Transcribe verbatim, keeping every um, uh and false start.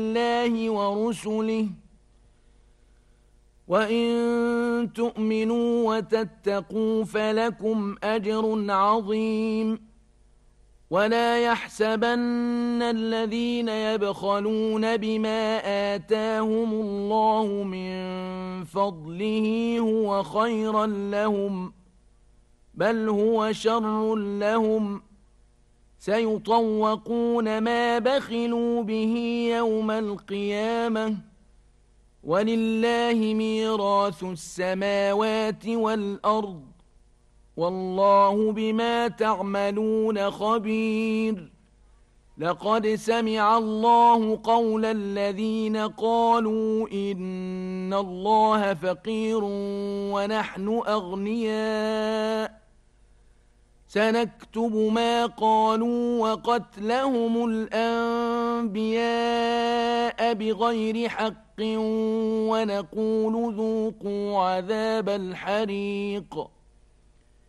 الله ورسله وإن تؤمنوا وتتقوا فلكم أجر عظيم ولا يحسبن الذين يبخلون بما آتاهم الله من فضله هو خيرا لهم بل هو شر لهم سيطوقون ما بخلوا به يوم القيامة ولله ميراث السماوات والأرض والله بما تعملون خبير لقد سمع الله قول الذين قالوا إن الله فقير ونحن أغنياء سنكتب ما قالوا وقتلهم الأنبياء بغير حق ونقول ذوقوا عذاب الحريق